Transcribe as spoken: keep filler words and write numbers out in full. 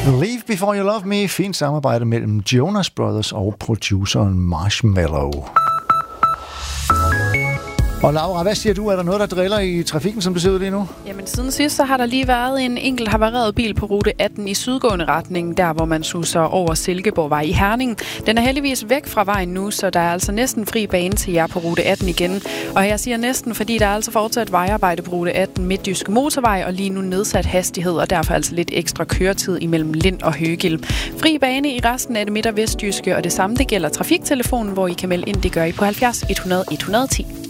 Leave Before You Love Me. Fint samarbejde mellem Jonas Brothers og produceren Marshmello. Og Laura, hvad siger du? Er der noget, der driller i trafikken, som det ser ud lige nu? Jamen, siden sidst, så har der lige været en enkelt havareret bil på rute atten i sydgående retning, der hvor man suser over Silkeborgvej i Herning. Den er heldigvis væk fra vejen nu, så der er altså næsten fri bane til jer på rute atten igen. Og jeg siger næsten, fordi der er altså fortsat vejarbejde på rute atten Midtjyske Motorvej, og lige nu nedsat hastighed, og derfor altså lidt ekstra køretid imellem Lind og Høgild. Fri bane i resten af det midt- og vestjyske, og det samme det gælder trafiktelefonen, hvor I kan melde ind, det gør I på halvfjerds et hundrede et hundrede og ti.